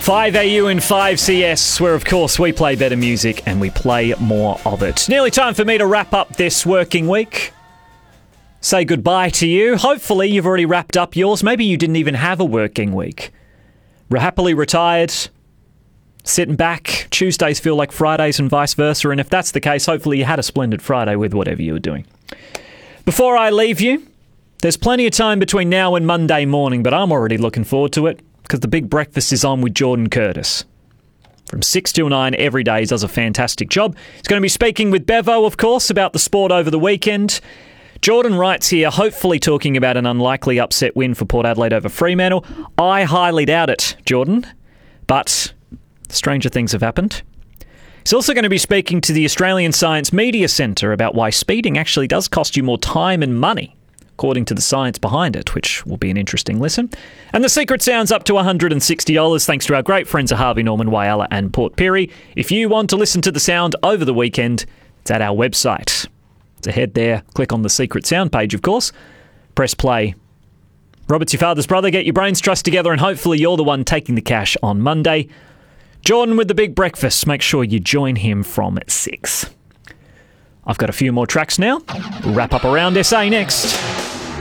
5AU and 5CS, where of course we play better music and we play more of it. Nearly time for me to wrap up this working week. Say goodbye to you. Hopefully you've already wrapped up yours. Maybe you didn't even have a working week. Happily retired, sitting back. Tuesdays feel like Fridays and vice versa. And if that's the case, hopefully you had a splendid Friday with whatever you were doing. Before I leave you, there's plenty of time between now and Monday morning, but I'm already looking forward to it because the big breakfast is on with Jordan Curtis. From 6 till 9 every day, he does a fantastic job. He's going to be speaking with Bevo, of course, about the sport over the weekend. Jordan writes here, hopefully talking about an unlikely upset win for Port Adelaide over Fremantle. I highly doubt it, Jordan, but stranger things have happened. He's also going to be speaking to the Australian Science Media Centre about why speeding actually does cost you more time and money, according to the science behind it, which will be an interesting listen. And the secret sound's up to $160 thanks to our great friends at Harvey Norman, Whyalla and Port Pirie. If you want to listen to the sound over the weekend, it's at our website. So head there, click on the secret sound page, of course, press play. Robert's your father's brother. Get your brains trust together and hopefully you're the one taking the cash on Monday. Jordan with the big breakfast. Make sure you join him from 6. I've got a few more tracks now. We'll wrap up around SA next.